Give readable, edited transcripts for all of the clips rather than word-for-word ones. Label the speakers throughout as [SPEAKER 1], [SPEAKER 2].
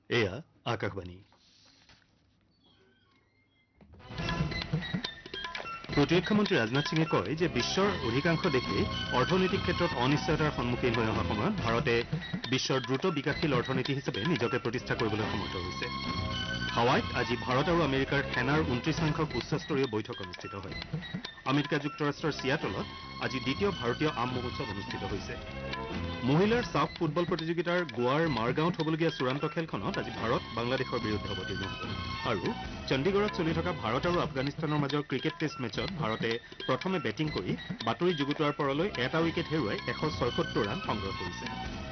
[SPEAKER 1] এয়া আকাশবাণী। প্ৰতিৰক্ষা মন্ত্ৰী ৰাজনাথ সিঙে কয় যে বিশ্বৰ অধিকাংশ দেশেই অৰ্থনৈতিক ক্ষেত্ৰত অনিশ্চয়তাৰ সন্মুখীন হৈ অহা সময়ত ভাৰতে বিশ্বৰ দ্ৰুত বিকাশশীল অৰ্থনীতি হিচাপে নিজকে প্ৰতিষ্ঠা কৰিবলৈ সমৰ্থ হৈছে। হাৱাইত আজি ভাৰত আৰু আমেৰিকাৰ সেনাৰ ২৯ সংখ্যক উচ্চস্তৰীয় বৈঠক অনুষ্ঠিত হয়। আমেৰিকা যুক্তৰাষ্ট্ৰৰ ছিয়াটলত আজি দ্বিতীয় ভাৰতীয় আম মহোৎসৱ অনুষ্ঠিত হৈছে। মহিলাৰ ছাফ ফুটবল প্ৰতিযোগিতাৰ গোৱাৰ মাৰগাঁৱত হ'বলগীয়া চূড়ান্ত খেলখনত আজি ভাৰত বাংলাদেশৰ বিৰুদ্ধে অৱতীৰ্ণ হ'ব। আৰু চণ্ডীগড়ত চলি থকা ভাৰত আৰু আফগানিস্তানৰ মাজৰ ক্ৰিকেট টেষ্ট মেচত ভাৰতে প্ৰথমে বেটিং কৰি বাতৰি যুগুতোৱাৰ পৰলৈ এটা উইকেট হেৰুৱাই ১৭৬ ৰান সংগ্ৰহ কৰিছে।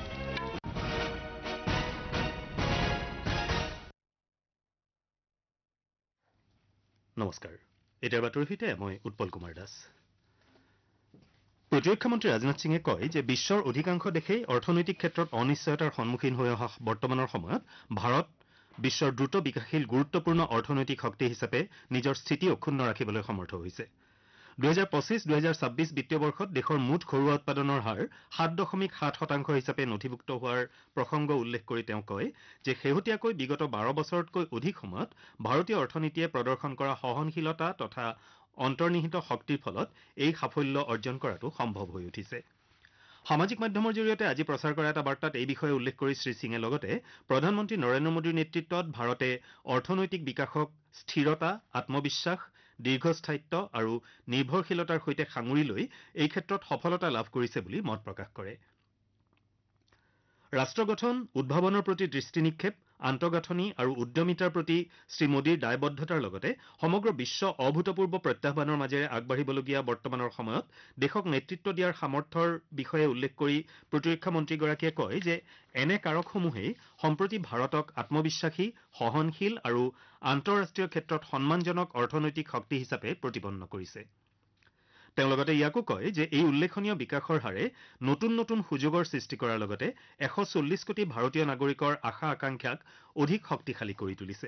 [SPEAKER 1] নমস্কাৰ, এতিয়াৰ বাতৰিৰ সৈতে মই উৎপল কুমাৰ দাস। প্ৰতিৰক্ষা মন্ত্ৰী ৰাজনাথ সিঙে কয় যে বিশ্বৰ অধিকাংশ দেশেই অৰ্থনৈতিক ক্ষেত্ৰত অনিশ্চয়তাৰ সন্মুখীন হৈ অহা বৰ্তমানৰ সময়ত ভাৰত বিশ্বৰ দ্ৰুত বিকাশশীল গুৰুত্বপূৰ্ণ অৰ্থনৈতিক শক্তি হিচাপে নিজৰ স্থিতি অক্ষুণ্ণ ৰাখিবলৈ সমৰ্থ হৈছে। ২০২৫-২০২৬ বিত্তীয় বৰ্ষত দেশৰ মুঠ ঘৰুৱা উৎপাদনৰ হাৰ ৭.৭% হিচাপে নথিভুক্ত হোৱাৰ প্ৰসংগ উল্লেখ কৰি তেওঁ কয় যে শেহতীয়াকৈ বিগত ১২ বছৰতকৈ অধিক সময়ত ভাৰতীয় অৰ্থনীতিয়ে প্ৰদৰ্শন কৰা সহনশীলতা তথা অন্তৰ্নিহিত শক্তিৰ ফলত এই সাফল্য অৰ্জন কৰাটো সম্ভৱ হৈ উঠিছে। সামাজিক মাধ্যমৰ জৰিয়তে আজি প্ৰচাৰ কৰা এটা বাৰ্তাত এই বিষয়ে উল্লেখ কৰি শ্ৰীসিঙে লগতে প্ৰধানমন্ত্ৰী নৰেন্দ্ৰ মোদীৰ নেতৃত্বত ভাৰতে অৰ্থনৈতিক বিকাশক স্থিৰতা, আত্মবিশ্বাস, দীৰ্ঘস্থায়িত্ব আৰু নিৰ্ভৰশীলতাৰ সৈতে সাঙুৰি লৈ এই ক্ষেত্ৰত সফলতা লাভ কৰিছে বুলি মত প্ৰকাশ কৰে। ৰাষ্ট্ৰ গঠন, উদ্ভাৱনৰ প্ৰতি দৃষ্টি নিক্ষেপ, আন্তঃগাঁথনি আৰু উদ্যমিতাৰ প্ৰতি শ্ৰীমোদীৰ দায়বদ্ধতাৰ লগতে সমগ্ৰ বিশ্ব অভূতপূৰ্ব প্ৰত্যাহ্বানৰ মাজেৰে আগবাঢ়িবলগীয়া বৰ্তমানৰ সময়ত দেশক নেতৃত্ব দিয়াৰ সামৰ্থ্যৰ বিষয়ে উল্লেখ কৰি প্ৰতিৰক্ষা মন্ত্ৰীগৰাকীয়ে কয় যে এনে কাৰকসমূহেই সম্প্ৰতি ভাৰতক আত্মবিশ্বাসী, সহনশীল আৰু আন্তঃৰাষ্ট্ৰীয় ক্ষেত্ৰত সন্মানজনক অৰ্থনৈতিক শক্তি হিচাপে প্ৰতিপন্ন কৰিছে। তেওঁ লগতে ইয়াকো কয় যে এই উল্লেখনীয় বিকাশৰ হাৰে নতুন নতুন সুযোগৰ সৃষ্টি কৰাৰ লগতে ১৪০ কোটি ভাৰতীয় নাগৰিকৰ আশা আকাংক্ষাক অধিক শক্তিশালী কৰি তুলিছে।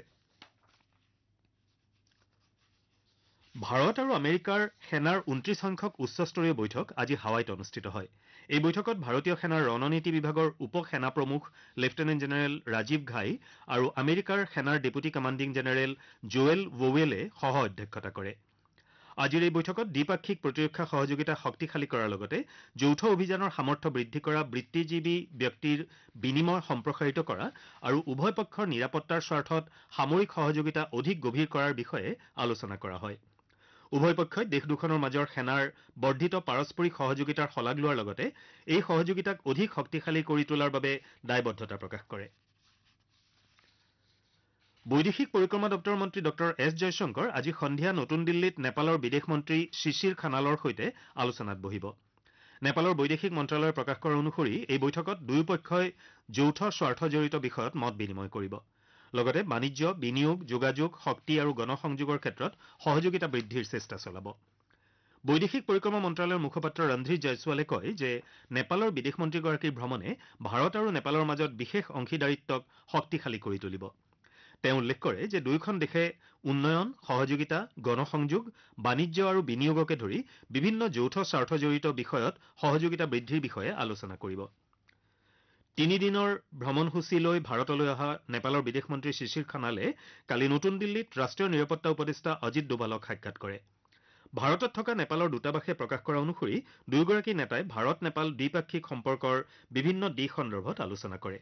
[SPEAKER 1] ভাৰত আৰু আমেৰিকাৰ সেনাৰ ২৯ সংখ্যক উচ্চস্তৰীয় বৈঠক আজি হাৱাইত অনুষ্ঠিত হয়। এই বৈঠকত ভাৰতীয় সেনাৰ ৰণনীতি বিভাগৰ উপ সেনা প্ৰমুখ লেফটেনেণ্ট জেনেৰেল ৰাজীৱ ঘাই আৰু আমেৰিকাৰ সেনাৰ ডেপুটি কমাণ্ডিং জেনেৰেল জোৱেল ৱোৱেলে সহ অধ্যক্ষতা কৰে। আজিৰ এই বৈঠকত দ্বিপাক্ষিক প্ৰতিৰক্ষা সহযোগিতা শক্তিশালী কৰাৰ লগতে যৌথ অভিযানৰ সামৰ্থ্য বৃদ্ধি কৰা, বৃত্তিজীৱী ব্যক্তিৰ বিনিময় সম্প্ৰসাৰিত কৰা আৰু উভয় পক্ষৰ নিৰাপত্তাৰ স্বাৰ্থত সামৰিক সহযোগিতা অধিক গভীৰ কৰাৰ বিষয়ে আলোচনা কৰা হয়। উভয় পক্ষই দেশ দুখনৰ মাজৰ সেনাৰ বৰ্ধিত পাৰস্পৰিক সহযোগিতাৰ শলাগ লোৱাৰ লগতে এই সহযোগিতাক অধিক শক্তিশালী কৰি তোলাৰ বাবে দায়বদ্ধতা প্ৰকাশ কৰে। বৈদেশিক পৰিক্ৰমা দপ্তৰৰ মন্ত্ৰী ডঃ এছ জয়শংকৰ আজি সন্ধিয়া নতুন দিল্লীত নেপালৰ বিদেশ মন্ত্ৰী শিশিৰ খানালৰ সৈতে আলোচনাত বহিব। নেপালৰ বৈদেশিক মন্ত্ৰালয়ে প্ৰকাশ কৰা অনুসৰি এই বৈঠকত দুয়োপক্ষই যৌথ স্বাৰ্থজড়িত বিষয়ত মত বিনিময় কৰিব। লগতে বাণিজ্য, বিনিয়োগ, যোগাযোগ, শক্তি আৰু গণসংযোগৰ ক্ষেত্ৰত সহযোগিতা বৃদ্ধিৰ চেষ্টা চলাব। বৈদেশিক পৰিক্ৰমা মন্ত্ৰালয়ৰ মুখপাত্ৰ ৰন্ধীৰ জয়ছোৱালে কয় যে নেপালৰ বিদেশ মন্ত্ৰীগৰাকীৰ ভ্ৰমণে ভাৰত আৰু নেপালৰ মাজত বিশেষ অংশীদাৰিত্বক শক্তিশালী কৰি তুলিব। তেওঁ উল্লেখ কৰে যে দুয়োখন দেশে উন্নয়ন, সহযোগিতা, গণসংযোগ, বাণিজ্য আৰু বিনিয়োগকে ধৰি বিভিন্ন যৌথ স্বাৰ্থজড়িত বিষয়ত সহযোগিতা বৃদ্ধিৰ বিষয়ে আলোচনা কৰিব। ৩ দিনৰ ভ্ৰমণসূচী লৈ ভাৰতলৈ অহা নেপালৰ বিদেশ মন্ত্ৰী শিশিৰ খানালে কালি নতুন দিল্লীত ৰাষ্ট্ৰীয় নিৰাপত্তা উপদেষ্টা অজিত ডোভালক সাক্ষাৎ কৰে। ভাৰতত থকা নেপালৰ দূতাবাসে প্ৰকাশ কৰা অনুসৰি দুয়োগৰাকী নেতাই ভাৰত নেপাল দ্বিপাক্ষিক সম্পৰ্কৰ বিভিন্ন দিশ সন্দৰ্ভত আলোচনা কৰে।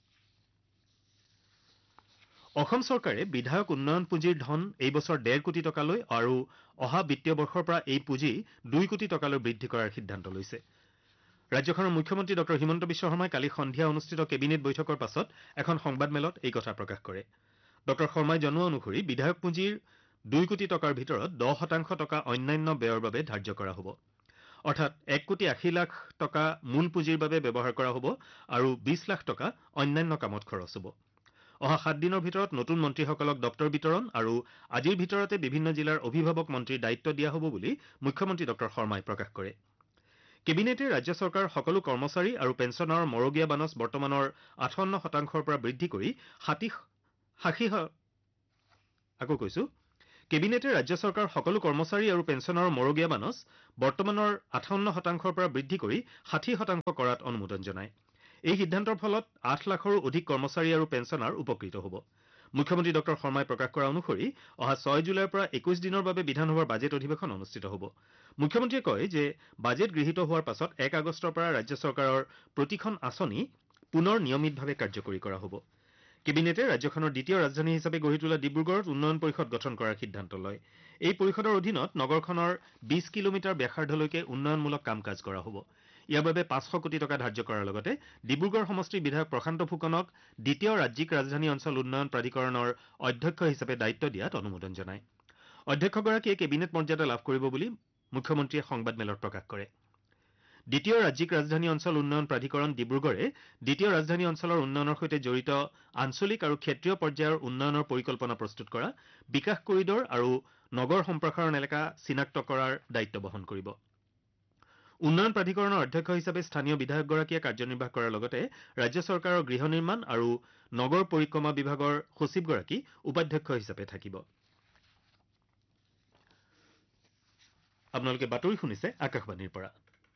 [SPEAKER 1] অসম চৰকাৰে বিধায়ক উন্নয়ন পুঁজিৰ ধন এই বছৰ ১.৫ কোটি টকালৈ আৰু অহা বিত্তীয় বৰ্ষৰ পৰা এই পুঁজি ২ কোটি টকালৈ বৃদ্ধি কৰাৰ সিদ্ধান্ত লৈছে। ৰাজ্যখনৰ মুখ্যমন্ত্ৰী ডঃ হিমন্ত বিশ্ব শৰ্মাই কালি সন্ধিয়া অনুষ্ঠিত কেবিনেট বৈঠকৰ পাছত এখন সংবাদমেলত এই কথা প্ৰকাশ কৰে। ডঃ শৰ্মাই জনোৱা অনুসৰি বিধায়ক পুঁজিৰ ২ কোটি টকাৰ ভিতৰত ১০% টকা অন্যান্য ব্যয়ৰ বাবে ধাৰ্য কৰা হ'ব। অৰ্থাৎ ১,৮০ লাখ টকা মূল পুঁজিৰ বাবে ব্যৱহাৰ কৰা হ'ব আৰু ২০ লাখ টকা অন্যান্য কামত খৰচ হ'ব। অহা ৭ দিনৰ ভিতৰত নতুন মন্ত্ৰীসকলক দপ্তৰ বিতৰণ আৰু আজিৰ ভিতৰতে বিভিন্ন জিলাৰ অভিভাৱক মন্ত্ৰীৰ দায়িত্ব দিয়া হ'ব বুলি মুখ্যমন্ত্ৰী ডঃ শৰ্মাই প্ৰকাশ কৰে। কেবিনেটে ৰাজ্য চৰকাৰৰ সকলো কৰ্মচাৰী আৰু পেঞ্চনাৰৰ মৰগীয়া বানচ বৰ্তমানৰ ৫৮%ৰ পৰা বৃদ্ধি কৰি ৬০%। কেবিনেটে ৰাজ্য চৰকাৰৰ সকলো কৰ্মচাৰী আৰু পেঞ্চনাৰৰ মৰগীয়া বানচ বৰ্তমানৰ ৫৮%ৰ পৰা বৃদ্ধি কৰি ৬০% কৰাত অনুমোদন জনায়। এই সিদ্ধান্তৰ ফলত 8 লাখৰো অধিক কৰ্মচাৰী আৰু পেঞ্চনাৰ উপকৃত হ'ব। মুখ্যমন্ত্ৰী ডক্টৰ শৰ্মাই প্ৰকাশ কৰা অনুসৰি অহা 6 জুলাইৰ পৰা 21 দিনৰ বাবে বিধানসভাৰ বাজেট অধিৱেশন অনুষ্ঠিত হ'ব। মুখ্যমন্ত্ৰীয়ে কয় যে বাজেট গৃহীত হোৱাৰ পাছত 1 আগষ্টৰ পৰা ৰাজ্য চৰকাৰৰ প্ৰতিখন আঁচনি পুনৰ নিয়মিতভাৱে কাৰ্যকৰী কৰা হ'ব। কেবিনেটে ৰাজ্যখনৰ দ্বিতীয় ৰাজধানী হিচাপে গঢ়ি তোলা ডিব্ৰুগড়ত উন্নয়ন পৰিষদ গঠন কৰাৰ সিদ্ধান্ত লয়। এই পৰিষদৰ অধীনত নগৰখনৰ 20 কিলোমিটাৰ ব্যাসাৰ্ধলৈকে উন্নয়নমূলক কাম কাজ কৰা হ'ব। ইয়াৰ বাবে 500 কোটি টকা ধাৰ্য কৰাৰ লগতে ডিব্ৰুগড় সমষ্টিৰ বিধায়ক প্ৰশান্ত ফুকনক দ্বিতীয় ৰাজ্যিক ৰাজধানী অঞ্চল উন্নয়ন প্ৰাধিকৰণৰ অধ্যক্ষ হিচাপে দায়িত্ব দিয়াত অনুমোদন জনায়। অধ্যক্ষগৰাকীয়ে কেবিনেট মৰ্যাদা লাভ কৰিব বুলি মুখ্যমন্ত্ৰীয়ে সংবাদমেলত প্ৰকাশ কৰে। দ্বিতীয় ৰাজ্যিক ৰাজধানী অঞ্চল উন্নয়ন প্ৰাধিকৰণ ডিব্ৰুগড়ে দ্বিতীয় ৰাজধানী অঞ্চলৰ উন্নয়নৰ সৈতে জড়িত আঞ্চলিক আৰু ক্ষেত্ৰীয় পৰ্যায়ৰ উন্নয়নৰ পৰিকল্পনা প্ৰস্তুত কৰা, বিকাশ কৰিডৰ আৰু নগৰ সম্প্ৰসাৰণ এলেকা চিনাক্ত কৰাৰ দায়িত্ব বহন কৰিব। উন্নয়ন প্ৰাধিকৰণৰ অধ্যক্ষ হিচাপে স্থানীয় বিধায়কগৰাকীয়ে কাৰ্যনিৰ্বাহ কৰাৰ লগতে ৰাজ্য চৰকাৰৰ গৃহ নিৰ্মাণ আৰু নগৰ পৰিক্ৰমা বিভাগৰ সচিবগৰাকী উপাধ্যক্ষ হিচাপে থাকিব। আপোনালোকে বাতৰি শুনিছে আকাশবাণীৰ পৰা।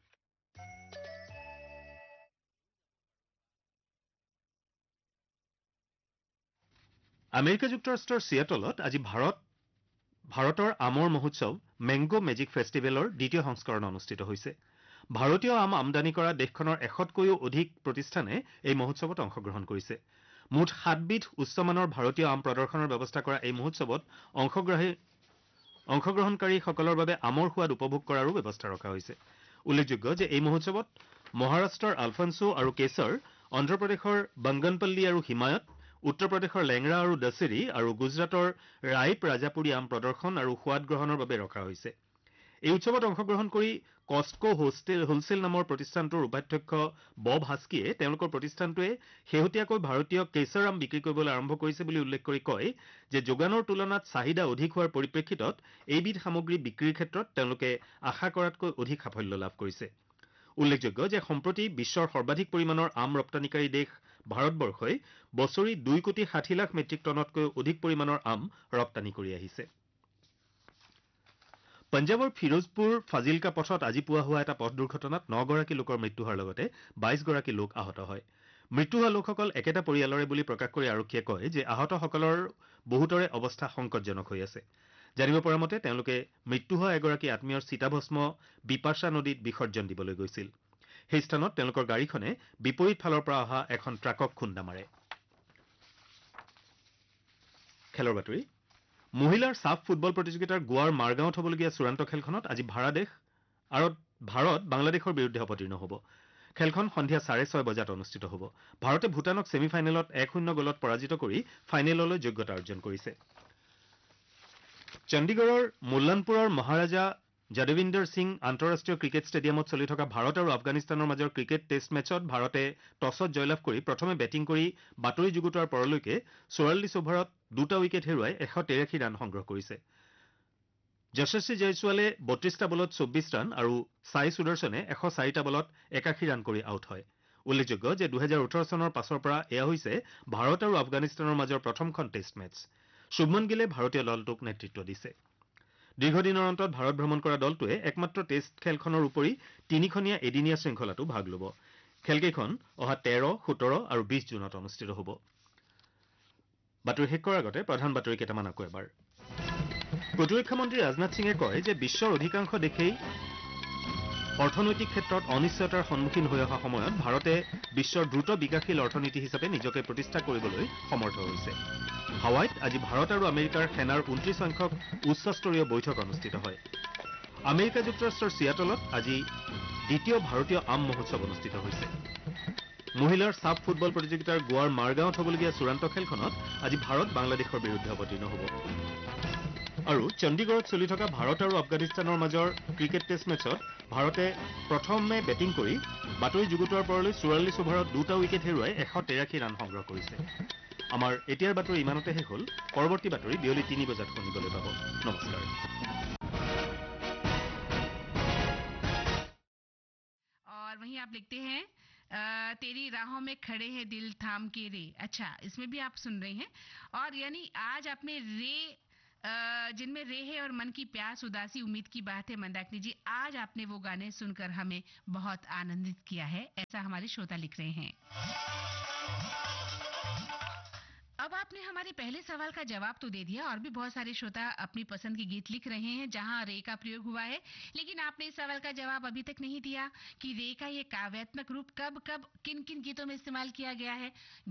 [SPEAKER 1] আমেৰিকা যুক্তৰাষ্ট্ৰৰ ছিয়াটলত আজি ভাৰতৰ আমৰ মহোৎসৱ মেংগো মেজিক ফেষ্টিভেলৰ দ্বিতীয় সংস্কৰণ অনুষ্ঠিত হৈছে। ভাৰতীয় আম আমদানি কৰা দেশখনৰ 100তকৈও অধিক প্ৰতিষ্ঠানে এই মহোৎসৱত অংশগ্ৰহণ কৰিছে। মুঠ 7বিধ উচ্চমানৰ ভাৰতীয় আম প্ৰদৰ্শনৰ ব্যৱস্থা কৰা এই মহোৎসৱত অংশগ্ৰহণকাৰীসকলৰ বাবে আমৰ সোৱাদ উপভোগ কৰাৰো ব্যৱস্থা ৰখা হৈছে। উল্লেখযোগ্য যে এই মহোৎসৱত মহাৰাষ্ট্ৰৰ আলফান্সো আৰু কেশৰ, অন্ধ্ৰপ্ৰদেশৰ বংগনপল্লী আৰু হিমায়ত, উত্তৰ প্ৰদেশৰ লেংৰা আৰু দছেৰী আৰু গুজৰাটৰ ৰাইপ ৰাজাপুৰী আম প্ৰদৰ্শন আৰু সোৱাদ গ্ৰহণৰ বাবে ৰখা হৈছে। এই উৎসৱত অংশগ্ৰহণ কৰি কষ্টকো হোলচেল নামৰ প্ৰতিষ্ঠানটোৰ উপাধ্যক্ষ বব হাস্কিয়ে তেওঁলোকৰ প্ৰতিষ্ঠানটোৱে শেহতীয়াকৈ ভাৰতীয় কেশৰ আম বিক্ৰী কৰিবলৈ আৰম্ভ কৰিছে বুলি উল্লেখ কৰি কয় যে যোগানৰ তুলনাত চাহিদা অধিক হোৱাৰ পৰিপ্ৰেক্ষিতত এইবিধ সামগ্ৰী বিক্ৰীৰ ক্ষেত্ৰত তেওঁলোকে আশা কৰাতকৈ অধিক সাফল্য লাভ কৰিছে। উল্লেখযোগ্য যে সম্প্ৰতি বিশ্বৰ সৰ্বাধিক পৰিমাণৰ আম ৰপ্তানিকাৰী দেশ ভাৰতবৰ্ষই বছৰি 2,60,00,000 মেট্ৰিক টনতকৈ অধিক পৰিমাণৰ আম ৰপ্তানি কৰি আহিছে। পঞ্জাৱৰ ফিৰোজপুৰ ফাজিলকা পথত আজি পুৱা হোৱা এটা পথ দুৰ্ঘটনাত 9গৰাকী লোকৰ মৃত্যু হোৱাৰ লগতে 22গৰাকী লোক আহত হয়। মৃত্যু হোৱা লোকসকল একেটা পৰিয়ালৰে বুলি প্ৰকাশ কৰি আৰক্ষীয়ে কয় যে আহতসকলৰ বহুতৰে অৱস্থা সংকটজনক হৈ আছে। জানিব পৰা মতে তেওঁলোকে মৃত্যু হোৱা এগৰাকী আত্মীয়ৰ চিতাভস্ম বিপাশা নদীত বিসৰ্জন দিবলৈ গৈছিল। সেই স্থানত তেওঁলোকৰ গাড়ীখনে বিপৰীত ফালৰ পৰা অহা এখন ট্ৰাকক খুন্দা মাৰে। খেলৰ বাতৰি। মহিলাৰ ছাফ ফুটবল প্ৰতিযোগিতাৰ গোৱাৰ মাৰগাঁৱত হ'বলগীয়া চূড়ান্ত খেলখনত আজি ভাৰত বাংলাদেশৰ বিৰুদ্ধে অৱতীৰ্ণ হ'ব। খেলখন সন্ধিয়া 6:30 বজাত অনুষ্ঠিত হ'ব। ভাৰতে ভূটানক ছেমি ফাইনেলত 1-0 গ'লত পৰাজিত কৰি ফাইনেললৈ যোগ্যতা অৰ্জন কৰিছে। চণ্ডীগড়ৰ মুল্লানপুৰৰ মহাৰাজা যদৱিন্দৰ সিং আন্তঃৰাষ্ট্ৰীয় ক্ৰিকেট ষ্টেডিয়ামত চলি থকা ভাৰত আৰু আফগানিস্তানৰ মাজৰ ক্ৰিকেট টেষ্ট মেচত ভাৰতে টছত জয়লাভ কৰি প্ৰথমে বেটিং কৰি বাতৰি যুগুতোৱাৰ পৰলৈকে 44 অভাৰত 2টা উইকেট হেৰুৱাই 183 ৰান সংগ্ৰহ কৰিছে। যশস্বী জয়ছোৱালে 32টা বলত 24 ৰান আৰু সাই সুদৰ্শনে 104টা বলত 81 ৰান কৰি আউট হয়। উল্লেখযোগ্য যে 2018 চনৰ পাছৰ পৰা এয়া হৈছে ভাৰত আৰু আফগানিস্তানৰ মাজৰ প্ৰথমখন টেষ্ট মেচ। শুভমন গিলে ভাৰতীয় দলটোক নেতৃত্ব দিছে। দীৰ্ঘদিনৰ অন্তত ভাৰত ভ্ৰমণ কৰা দলটোৱে একমাত্ৰ টেষ্ট খেলখনৰ উপৰি 3খনীয়া এদিনীয়া শৃংখলাতো ভাগ ল'ব। খেলকেইখন অহা 13, 17 আৰু 20 জুনত অনুষ্ঠিত হ'ব। বাতৰি শেষ কৰাৰ আগতে প্ৰধান বাতৰি কেইটামান আকৌ এবাৰ। প্ৰতিৰক্ষা মন্ত্ৰী ৰাজনাথ সিঙে কয় যে বিশ্বৰ অধিকাংশ দেশেই অৰ্থনৈতিক ক্ষেত্ৰত অনিশ্চয়তাৰ সন্মুখীন হৈ অহা সময়ত ভাৰতে বিশ্বৰ দ্ৰুত বিকাশশীল অৰ্থনীতি হিচাপে নিজকে প্ৰতিষ্ঠা কৰিবলৈ সমৰ্থ হৈছে। হাৱাইত আজি ভাৰত আৰু আমেৰিকাৰ সেনাৰ 29 সংখ্যক উচ্চস্তৰীয় বৈঠক অনুষ্ঠিত হয়। আমেৰিকা যুক্তৰাষ্ট্ৰৰ ছিয়াটলত আজি দ্বিতীয় ভাৰতীয় আম মহোৎসৱ অনুষ্ঠিত হৈছে। মহিলাৰ ছাফ ফুটবল প্ৰতিযোগিতাৰ গোৱাৰ মাৰগাঁৱত হ'বলগীয়া চূড়ান্ত খেলখনত আজি ভাৰত বাংলাদেশৰ বিৰুদ্ধে অৱতীৰ্ণ হ'ব। আৰু চণ্ডীগড়ত চলি থকা ভাৰত আৰু আফগানিস্তানৰ মাজৰ ক্ৰিকেট টেষ্ট মেচত ভাৰতে প্ৰথমে বেটিং কৰি বাতৰি যুগুতোৱাৰ পৰলৈ 44 অভাৰত 2টা উইকেট হেৰুৱাই 183 ৰান সংগ্ৰহ কৰিছে। আমাৰ এতিয়াৰ বাতৰি ইমানতে শেষ হ'ল। পৰৱৰ্তী বাতৰি বিয়লি 3 বজাত শুনিবলৈ পাব। নমস্কাৰ।
[SPEAKER 2] और वहीं आप लिखते हैं तेरी राहों में खड़े हैं दिल थाम के रे। अच्छा, इसमें भी आप सुन रहे हैं। और यानी आज आपने रे जिनमें रेह और मन की प्यास, उदासी, उम्मीद की बात है। मंदाकिनी जी, आज आपने वो गाने सुनकर हमें बहुत आनंदित किया है, ऐसा हमारे श्रोता लिख रहे हैं। अब आपने हमारे पहले सवाल का जवाब तो दे दिया, और भी बहुत सारे श्रोता अपनी पसंद के गीत लिख रहे हैं जहां रे का प्रयोग हुआ है, लेकिन आपने इस सवाल का जवाब अभी तक नहीं दिया कि रे का ये काव्यात्मक रूप कब कब किन किन गीतों में इस्तेमाल किया गया है।